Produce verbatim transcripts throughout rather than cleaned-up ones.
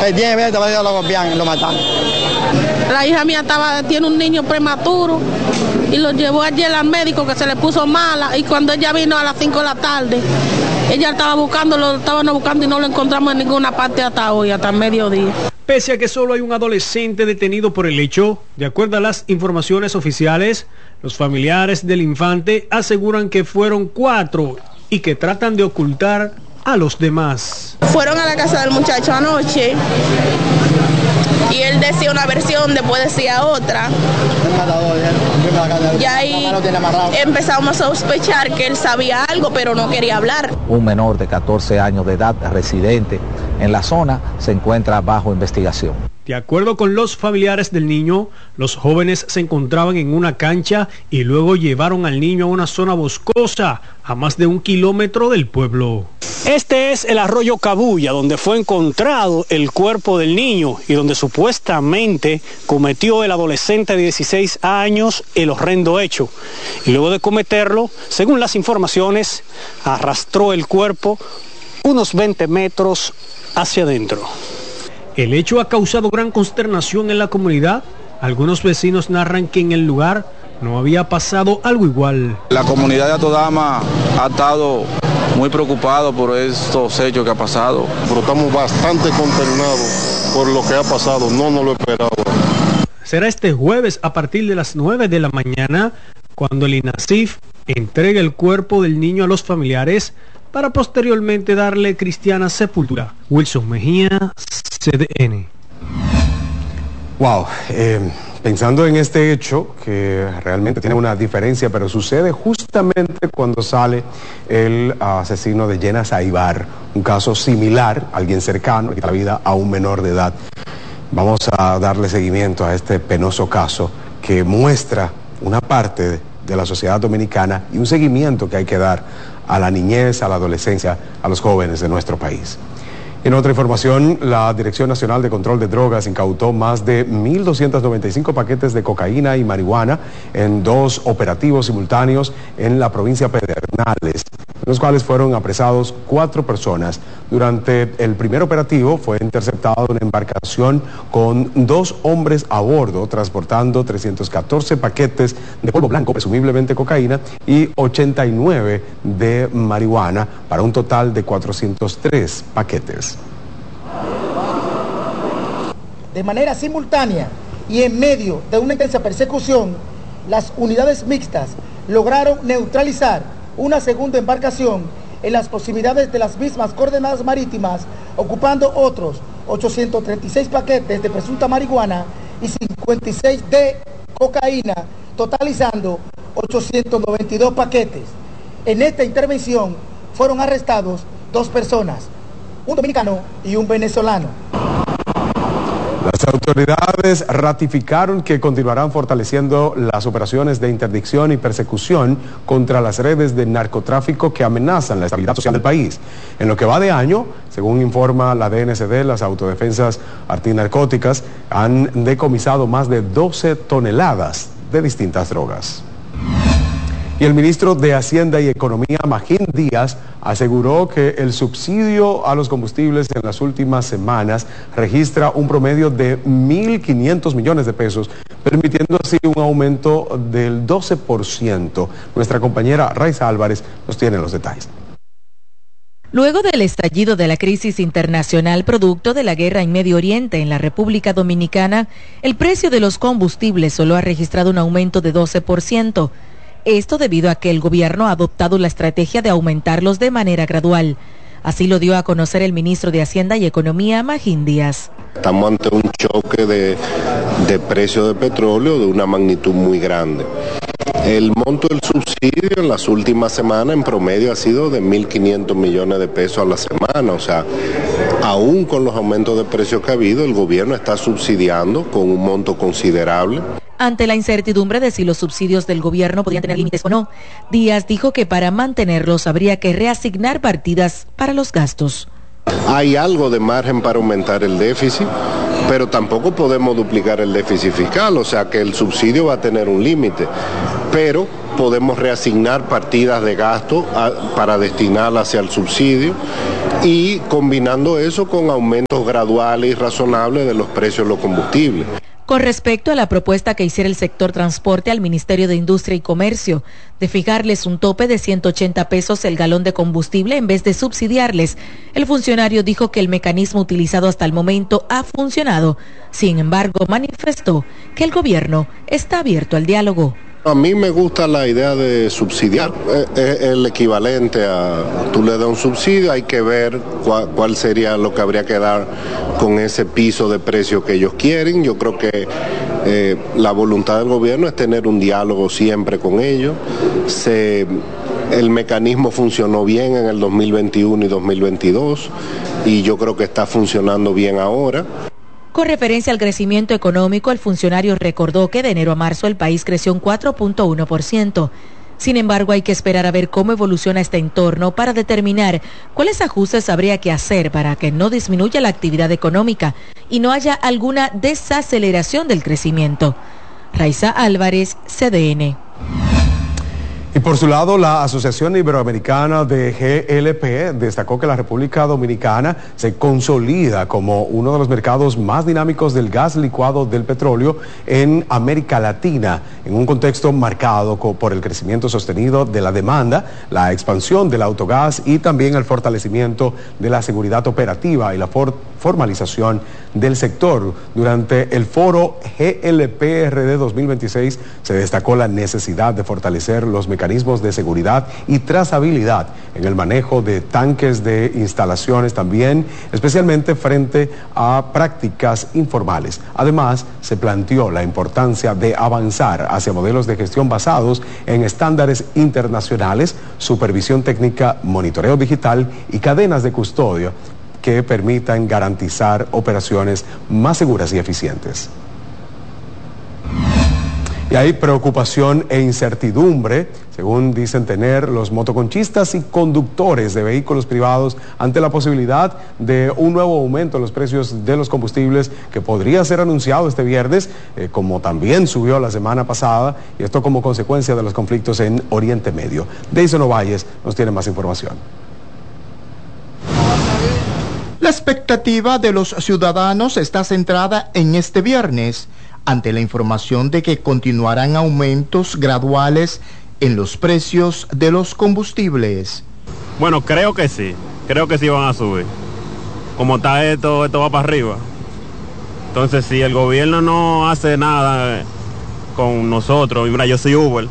le tiene, lo golpean, lo matan. La hija mía estaba, tiene un niño prematuro y lo llevó ayer al médico que se le puso mala, y cuando ella vino a las cinco de la tarde, ella estaba buscando, lo estaban buscando y no lo encontramos en ninguna parte hasta hoy, hasta el mediodía. Pese a que solo hay un adolescente detenido por el hecho, de acuerdo a las informaciones oficiales, los familiares del infante aseguran que fueron cuatro y que tratan de ocultar a los demás. Fueron a la casa del muchacho anoche y él decía una versión, después decía otra. Y ahí empezamos a sospechar que él sabía algo, pero no quería hablar. Un menor de catorce años de edad, residente en la zona, se encuentra bajo investigación. De acuerdo con los familiares del niño, los jóvenes se encontraban en una cancha y luego llevaron al niño a una zona boscosa a más de un kilómetro del pueblo. Este es el arroyo Cabuya, donde fue encontrado el cuerpo del niño y donde supuestamente cometió el adolescente de dieciséis años el horrendo hecho. Y luego de cometerlo, según las informaciones, arrastró el cuerpo unos veinte metros hacia adentro. El hecho ha causado gran consternación en la comunidad. Algunos vecinos narran que en el lugar no había pasado algo igual. La comunidad de Atodama ha estado muy preocupada por estos hechos que ha pasado. Pero estamos bastante consternados por lo que ha pasado, no nos lo esperaba. Será este jueves a partir de las nueve de la mañana cuando el INASIF entregue el cuerpo del niño a los familiares para posteriormente darle cristiana sepultura. Wilson Mejía, C D N. Wow, eh, pensando en este hecho, que realmente tiene una diferencia, pero sucede justamente cuando sale el asesino de Jenna Saibar, un caso similar, alguien cercano, que quita la vida a un menor de edad. Vamos a darle seguimiento a este penoso caso que muestra una parte de, de la sociedad dominicana y un seguimiento que hay que dar a la niñez, a la adolescencia, a los jóvenes de nuestro país. En otra información, la Dirección Nacional de Control de Drogas incautó más de mil doscientos noventa y cinco paquetes de cocaína y marihuana en dos operativos simultáneos en la provincia de Pedernales, en los cuales fueron apresados cuatro personas. Durante el primer operativo fue interceptada una embarcación con dos hombres a bordo transportando trescientos catorce paquetes de polvo blanco, presumiblemente cocaína, y ochenta y nueve de marihuana, para un total de cuatrocientos tres paquetes. De manera simultánea y en medio de una intensa persecución, las unidades mixtas lograron neutralizar una segunda embarcación en las proximidades de las mismas coordenadas marítimas, ocupando otros ochocientos treinta y seis paquetes de presunta marihuana y cincuenta y seis de cocaína, totalizando ochocientos noventa y dos paquetes. En esta intervención fueron arrestados dos personas, un dominicano y un venezolano. Las autoridades ratificaron que continuarán fortaleciendo las operaciones de interdicción y persecución contra las redes de narcotráfico que amenazan la estabilidad social del país. En lo que va de año, según informa la D N C D, las autodefensas antinarcóticas han decomisado más de doce toneladas de distintas drogas. Y el ministro de Hacienda y Economía, Magín Díaz, aseguró que el subsidio a los combustibles en las últimas semanas registra un promedio de mil quinientos millones de pesos, permitiendo así un aumento del doce por ciento. Nuestra compañera Raiza Álvarez nos tiene los detalles. Luego del estallido de la crisis internacional producto de la guerra en Medio Oriente en la República Dominicana, el precio de los combustibles solo ha registrado un aumento de doce por ciento. Esto debido a que el gobierno ha adoptado la estrategia de aumentarlos de manera gradual. Así lo dio a conocer el ministro de Hacienda y Economía, Magín Díaz. Estamos ante un choque de, de precio de petróleo de una magnitud muy grande. El monto del subsidio en las últimas semanas en promedio ha sido de mil quinientos millones de pesos a la semana. O sea, aún con los aumentos de precios que ha habido, el gobierno está subsidiando con un monto considerable. Ante la incertidumbre de si los subsidios del gobierno podrían tener límites o no, Díaz dijo que para mantenerlos habría que reasignar partidas para los gastos. Hay algo de margen para aumentar el déficit, pero tampoco podemos duplicar el déficit fiscal, o sea que el subsidio va a tener un límite. Pero podemos reasignar partidas de gasto a, para destinarlas hacia el subsidio, y combinando eso con aumentos graduales y razonables de los precios de los combustibles. Con respecto a la propuesta que hiciera el sector transporte al Ministerio de Industria y Comercio de fijarles un tope de ciento ochenta pesos el galón de combustible en vez de subsidiarles, el funcionario dijo que el mecanismo utilizado hasta el momento ha funcionado. Sin embargo, manifestó que el gobierno está abierto al diálogo. A mí me gusta la idea de subsidiar, es el equivalente a, tú le das un subsidio, hay que ver cuál, cuál sería lo que habría que dar con ese piso de precio que ellos quieren. Yo creo que eh, la voluntad del gobierno es tener un diálogo siempre con ellos. Se, el mecanismo funcionó bien en el dos mil veintiuno y dos mil veintidós y yo creo que está funcionando bien ahora. Con referencia al crecimiento económico, el funcionario recordó que de enero a marzo el país creció un cuatro punto uno por ciento. Sin embargo, hay que esperar a ver cómo evoluciona este entorno para determinar cuáles ajustes habría que hacer para que no disminuya la actividad económica y no haya alguna desaceleración del crecimiento. Raiza Álvarez, C D N. Y por su lado, la Asociación Iberoamericana de G L P destacó que la República Dominicana se consolida como uno de los mercados más dinámicos del gas licuado del petróleo en América Latina, en un contexto marcado por el crecimiento sostenido de la demanda, la expansión del autogás y también el fortalecimiento de la seguridad operativa y la for- formalización del sector. Durante el foro G L P R D dos mil veintiséis se destacó la necesidad de fortalecer los mecanismos de seguridad y trazabilidad en el manejo de tanques de instalaciones también, especialmente frente a prácticas informales. Además, se planteó la importancia de avanzar hacia modelos de gestión basados en estándares internacionales, supervisión técnica, monitoreo digital y cadenas de custodia que permitan garantizar operaciones más seguras y eficientes. Y hay preocupación e incertidumbre, según dicen tener los motoconchistas y conductores de vehículos privados ante la posibilidad de un nuevo aumento en los precios de los combustibles que podría ser anunciado este viernes, eh, como también subió la semana pasada, y esto como consecuencia de los conflictos en Oriente Medio. Deison Ovalles nos tiene más información. La expectativa de los ciudadanos está centrada en este viernes, ante la información de que continuarán aumentos graduales en los precios de los combustibles. Bueno, creo que sí, creo que sí van a subir. Como está esto, esto va para arriba. Entonces, si el gobierno no hace nada con nosotros, mira, yo soy Uber,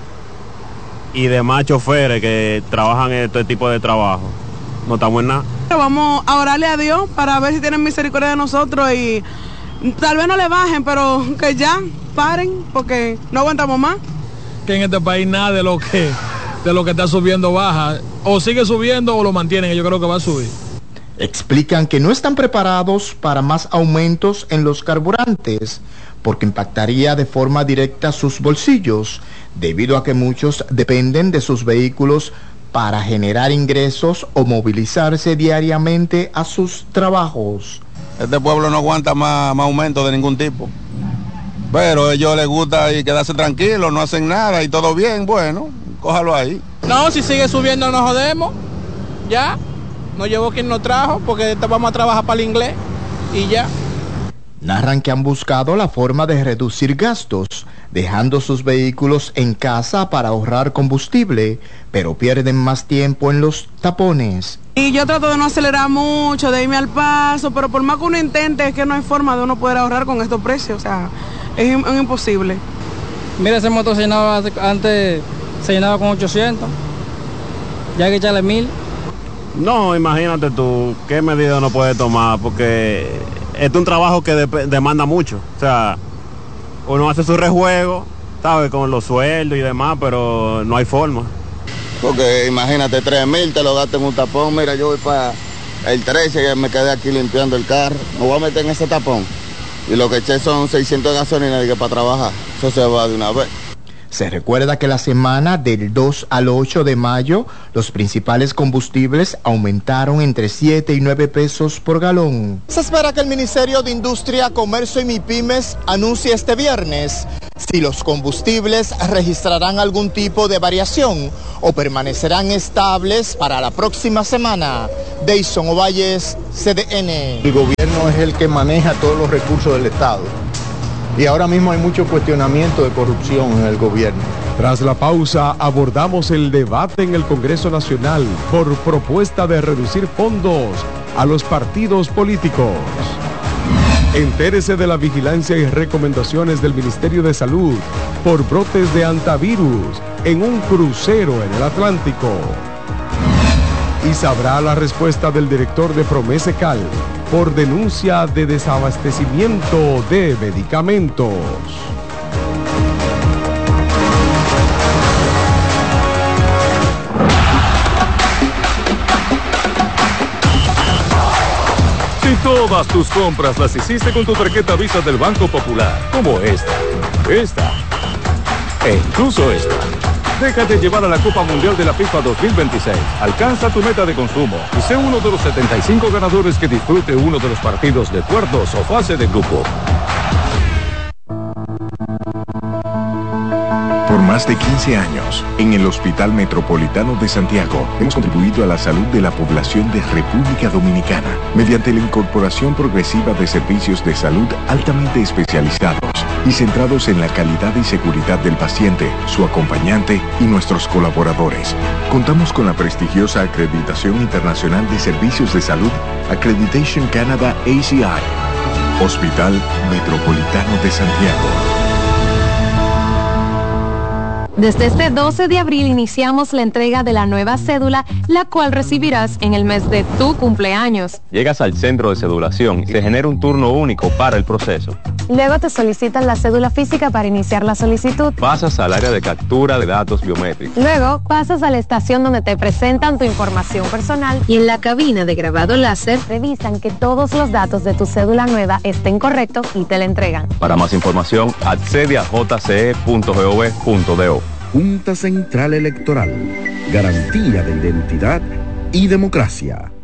y demás choferes que trabajan en este tipo de trabajo, no estamos en nada. Vamos a orarle a Dios para ver si tienen misericordia de nosotros y tal vez no le bajen, pero que ya paren porque no aguantamos más. Que en este país nada de lo que de lo que está subiendo baja, o sigue subiendo o lo mantienen, yo creo que va a subir. Explican que no están preparados para más aumentos en los carburantes porque impactaría de forma directa sus bolsillos, debido a que muchos dependen de sus vehículos para generar ingresos o movilizarse diariamente a sus trabajos. Este pueblo no aguanta más, más aumento de ningún tipo, pero a ellos les gusta y quedarse tranquilos, no hacen nada y todo bien, bueno, cójalo ahí. No, si sigue subiendo nos jodemos, ya, nos llevó quien nos trajo porque vamos a trabajar para el inglés y ya. Narran que han buscado la forma de reducir gastos, dejando sus vehículos en casa para ahorrar combustible, pero pierden más tiempo en los tapones. Y yo trato de no acelerar mucho, de irme al paso, pero por más que uno intente, es que no hay forma de uno poder ahorrar con estos precios, o sea, es, es imposible. Mira, ese motor se llenaba, antes se llenaba con ochocientos, ya hay que echarle mil. No, imagínate tú, qué medida no puede tomar, porque este es un trabajo que de, demanda mucho, o sea, uno hace su rejuego, ¿sabes? Con los sueldos y demás, pero no hay forma. Porque imagínate, tres mil te lo gastas en un tapón, mira, yo voy para el trece y me quedé aquí limpiando el carro, me voy a meter en ese tapón, y lo que eché son seiscientos de gasolina y que para trabajar, eso se va de una vez. Se recuerda que la semana del dos al ocho de mayo, los principales combustibles aumentaron entre siete y nueve pesos por galón. Se espera que el Ministerio de Industria, Comercio y MIPYMES anuncie este viernes si los combustibles registrarán algún tipo de variación o permanecerán estables para la próxima semana. Deison Ovalles, C D N. El gobierno es el que maneja todos los recursos del Estado y ahora mismo hay mucho cuestionamiento de corrupción en el gobierno. Tras la pausa, abordamos el debate en el Congreso Nacional por propuesta de reducir fondos a los partidos políticos. Entérese de la vigilancia y recomendaciones del Ministerio de Salud por brotes de antivirus en un crucero en el Atlántico. Y sabrá la respuesta del director de Promesecal por denuncia de desabastecimiento de medicamentos. Si todas tus compras las hiciste con tu tarjeta Visa del Banco Popular, como esta, esta, e incluso esta, déjate llevar a la Copa Mundial de la FIFA dos mil veintiséis. Alcanza tu meta de consumo y sé uno de los setenta y cinco ganadores que disfrute uno de los partidos de cuartos o fase de grupo. Por más de quince años, en el Hospital Metropolitano de Santiago, hemos contribuido a la salud de la población de República Dominicana mediante la incorporación progresiva de servicios de salud altamente especializados y centrados en la calidad y seguridad del paciente, su acompañante y nuestros colaboradores. Contamos con la prestigiosa acreditación internacional de servicios de salud Accreditation Canada A C I. Hospital Metropolitano de Santiago. Desde este doce de abril iniciamos la entrega de la nueva cédula, la cual recibirás en el mes de tu cumpleaños. Llegas al centro de cedulación y se genera un turno único para el proceso. Luego te solicitan la cédula física para iniciar la solicitud. Pasas al área de captura de datos biométricos. Luego pasas a la estación donde te presentan tu información personal y en la cabina de grabado láser revisan que todos los datos de tu cédula nueva estén correctos y te la entregan. Para más información, accede a j c e punto gov punto do. Junta Central Electoral, garantía de identidad y democracia.